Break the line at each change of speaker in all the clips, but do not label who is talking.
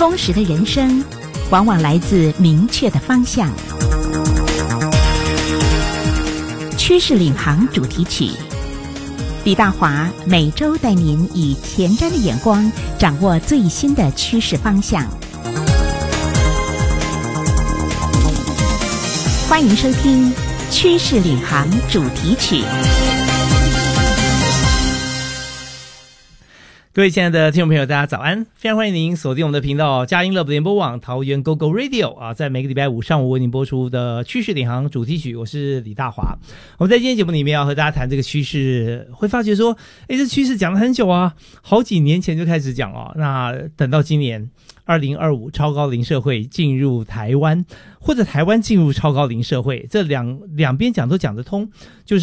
充实的人生往往来自明确的方向。趋势领航主题曲，李大华每周带您以前瞻的眼光掌握最新的趋势方向。欢迎收听趋势领航主题曲。
各位亲爱的听众朋友，大家早安！非常欢迎您锁定我们的频道佳音乐联播网桃园 GoGo Radio 啊，在每个礼拜五上午为您播出的趋势领航主题曲，我是李大华。我们在今天节目里面要和大家谈这个趋势，会发觉说，这趋势讲了很久啊，好几年前就开始讲哦。那等到今年2025超高龄社会进入台湾，或者台湾进入超高龄社会，这两边讲都讲得通，就是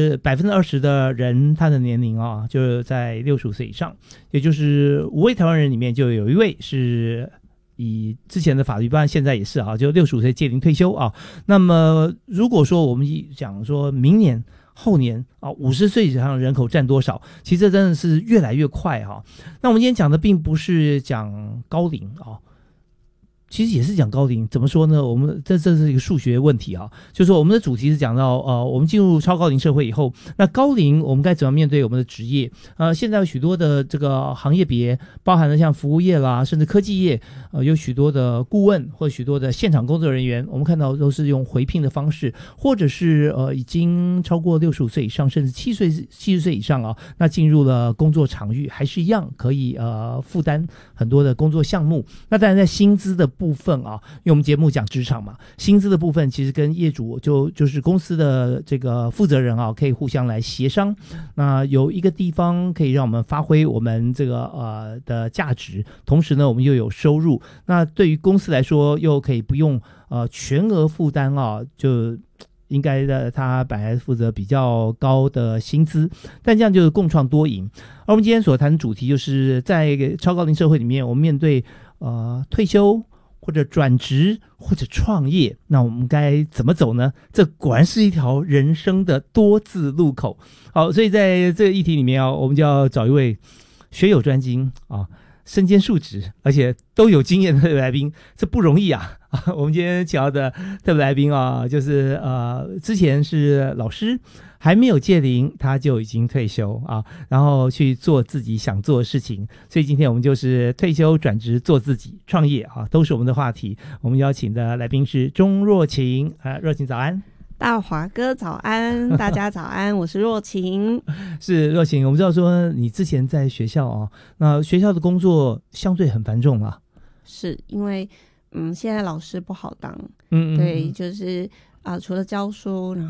20% 的人他的年龄啊，就是在65岁以上。也就是5位台湾人里面就有1位是以之前的法律办，现在也是啊，就65岁届龄退休啊。那么如果说我们讲说明年后年啊，50岁以上的人口占多少，其实这真的是越来越快哈。那我们今天讲的并不是讲高龄啊，其实也是讲高龄，怎么说呢？我们这是一个数学问题啊，就是说我们的主题是讲到我们进入超高龄社会以后，那高龄我们该怎么面对我们的职业？现在有许多的这个行业别，包含了像服务业啦，甚至科技业，有许多的顾问或许多的现场工作人员，我们看到都是用回聘的方式，或者是已经超过65岁以上，甚至70岁以上啊，那进入了工作场域，还是一样可以负担很多的工作项目。那当然在薪资的部分啊，因为我们节目讲职场嘛，薪资的部分其实跟业主就是公司的这个负责人啊，可以互相来协商。那有一个地方可以让我们发挥我们这个的价值，同时呢，我们又有收入。那对于公司来说，又可以不用全额负担啊，就应该的，他本来负责比较高的薪资，但这样就是共创多赢。而我们今天所谈的主题就是在超高龄社会里面，我们面对退休或者转职或者创业，那我们该怎么走呢？这果然是一条人生的多字路口。好，所以在这个议题里面我们就要找一位学有专精啊，身兼数职，而且都有经验的特别来宾，这不容易啊！我们今天请到的特别来宾啊，就是之前是老师，还没有届龄他就已经退休啊，然后去做自己想做的事情。所以今天我们就是退休转职做自己创业啊，都是我们的话题。我们邀请的来宾是钟若晴若晴早安。
大华哥早安，大家早安，我是若晴。
是若晴，我们知道说你之前在学校啊，那学校的工作相对很繁重啊。
是因为现在老师不好当，对，就是除了教书，然